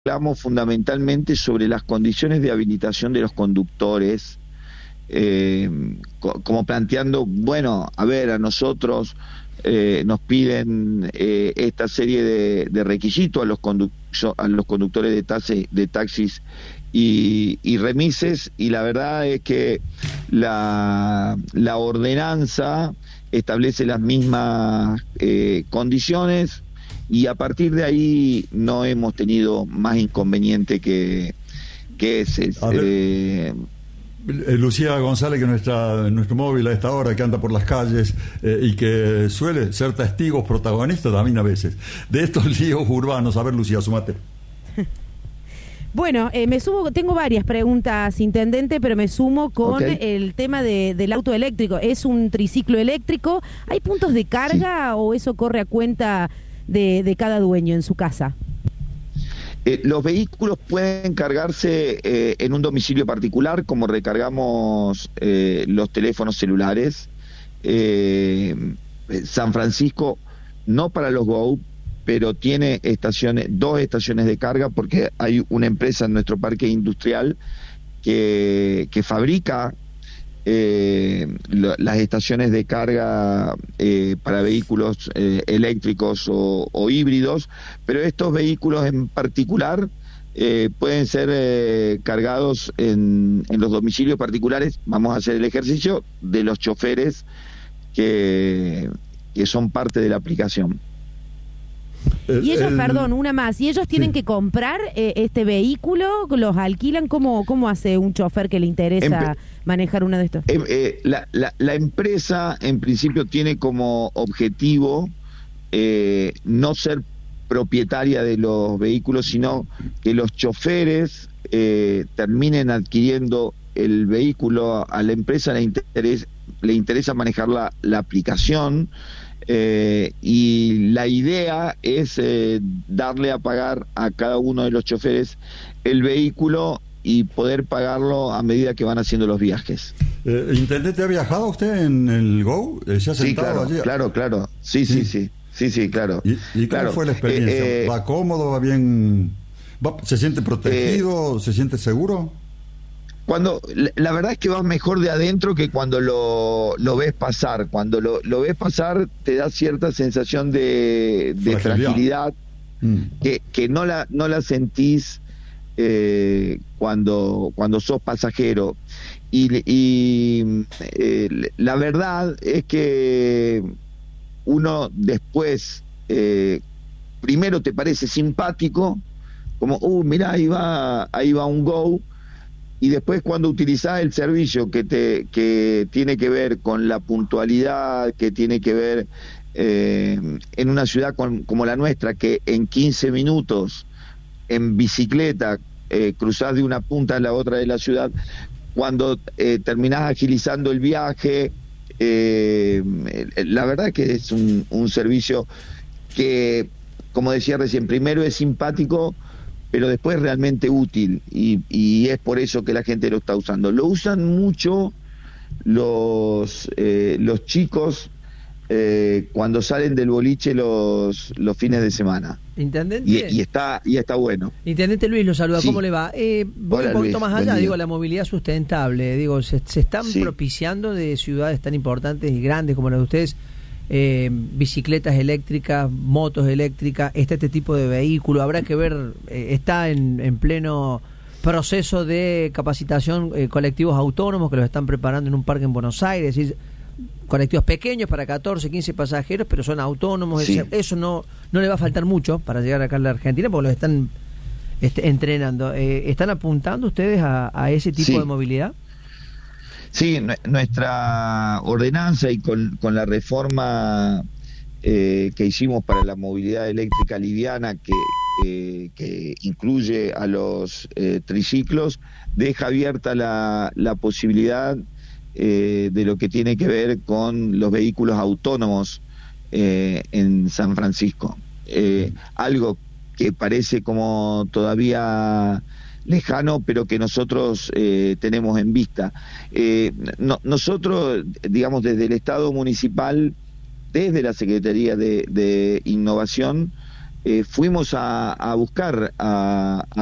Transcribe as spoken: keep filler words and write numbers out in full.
hablamos fundamentalmente sobre las condiciones de habilitación de los conductores, eh, co como planteando, bueno, a ver, a nosotros eh, nos piden eh, esta serie de, de requisitos a los, a los conductores de, taxi, de taxis y, y remises, y la verdad es que la, la ordenanza establece las mismas eh, condiciones, y a partir de ahí no hemos tenido más inconveniente que, que ese. Eh, Lucía González, que nuestra nuestro móvil a esta hora, que anda por las calles eh, y que suele ser testigos protagonistas también a veces de estos líos urbanos. A ver, Lucía, sumate. Bueno, eh, me sumo, tengo varias preguntas, intendente, pero me sumo con okay. el tema de, del auto eléctrico. ¿Es un triciclo eléctrico? ¿Hay puntos de carga sí. o eso corre a cuenta de, de cada dueño en su casa? Eh, los vehículos pueden cargarse eh, en un domicilio particular, como recargamos eh, los teléfonos celulares. Eh, San Francisco, no para los Go, pero tiene estaciones, dos estaciones de carga, porque hay una empresa en nuestro parque industrial que, que fabrica eh, lo, las estaciones de carga eh, para vehículos eh, eléctricos o, o híbridos, pero estos vehículos en particular eh, pueden ser eh, cargados en, en los domicilios particulares. Vamos a hacer el ejercicio de los choferes que, que son parte de la aplicación. Y ellos, el, perdón, una más, ¿y ellos tienen sí. que comprar eh, este vehículo? ¿Los alquilan? ¿Cómo, cómo hace un chofer que le interesa Empe manejar uno de estos? Eh, eh, la, la, la empresa, en principio, tiene como objetivo eh, no ser propietaria de los vehículos, sino que los choferes eh, terminen adquiriendo el vehículo. A la empresa le interesa, le interesa manejar la, la aplicación. Eh, y la idea es eh, darle a pagar a cada uno de los choferes el vehículo y poder pagarlo a medida que van haciendo los viajes. Eh, ¿Intendente, ha viajado usted en el Go? ¿Se ha sí, claro, allí? claro, claro. Sí, sí, sí, sí, sí, sí claro. ¿Y, y cómo claro. fue la experiencia? Eh, ¿Va cómodo? ¿Va bien? ¿Va, ¿Se siente protegido? Eh, ¿Se siente seguro? Cuando la verdad es que vas mejor de adentro que cuando lo, lo ves pasar. Cuando lo, lo ves pasar te da cierta sensación de, de fragilidad mm. que, que no la no la sentís eh, cuando cuando sos pasajero. Y, y eh, la verdad es que uno después eh, primero te parece simpático, como uh mirá, ahí va ahí va un Go. Y después, cuando utilizás el servicio que te que tiene que ver con la puntualidad, que tiene que ver eh, en una ciudad con, como la nuestra, que en quince minutos en bicicleta eh, cruzás de una punta a la otra de la ciudad, cuando eh, terminás agilizando el viaje, eh, la verdad que es un, un servicio que, como decía recién, primero es simpático, pero después realmente útil, y, y es por eso que la gente lo está usando. Lo usan mucho los eh, los chicos eh, cuando salen del boliche los los fines de semana. Intendente. Y, y está y está bueno. Intendente Luis, lo saluda. Sí. ¿Cómo le va? Eh, voy Hola, un poquito Luis, más allá, digo, la movilidad sustentable. Digo, se, se están sí. propiciando de ciudades tan importantes y grandes como la de ustedes, Eh, bicicletas eléctricas, motos eléctricas, este, este tipo de vehículo. Habrá que ver, eh, está en, en pleno proceso de capacitación eh, colectivos autónomos que los están preparando en un parque en Buenos Aires, ¿sí? Colectivos pequeños para catorce, quince pasajeros, pero son autónomos. Sí. Eso no no le va a faltar mucho para llegar acá a la Argentina, porque los están este, entrenando. Eh, ¿Están apuntando ustedes a, a ese tipo sí. de movilidad? Sí, nuestra ordenanza y con, con la reforma eh, que hicimos para la movilidad eléctrica liviana, que, eh, que incluye a los eh, triciclos, deja abierta la, la posibilidad eh, de lo que tiene que ver con los vehículos autónomos eh, en San Francisco. Eh, algo que parece como todavía lejano, pero que nosotros eh, tenemos en vista. Eh, no, nosotros, digamos, desde el Estado municipal, desde la Secretaría de, de Innovación, eh, fuimos a, a buscar a,